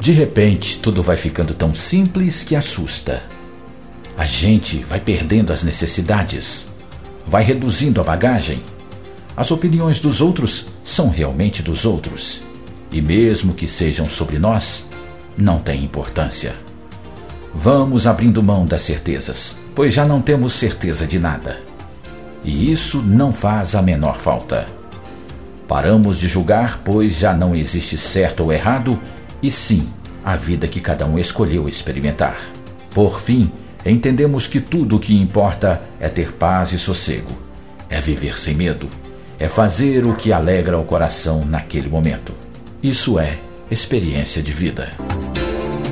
De repente, tudo vai ficando tão simples que assusta. A gente vai perdendo as necessidades, vai reduzindo a bagagem. As opiniões dos outros são realmente dos outros, e mesmo que sejam sobre nós, não tem importância. Vamos abrindo mão das certezas, pois já não temos certeza de nada. E isso não faz a menor falta. Paramos de julgar, pois já não existe certo ou errado, e sim a vida que cada um escolheu experimentar. Por fim, entendemos que tudo o que importa é ter paz e sossego, é viver sem medo, é fazer o que alegra o coração naquele momento. Isso é experiência de vida.